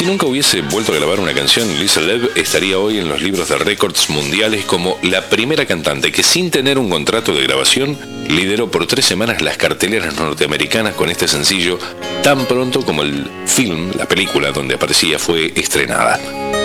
Si nunca hubiese vuelto a grabar una canción, Lisa Lev estaría hoy en los libros de récords mundiales como la primera cantante que, sin tener un contrato de grabación, lideró por 3 semanas las carteleras norteamericanas con este sencillo tan pronto como el film, la película donde aparecía, fue estrenada.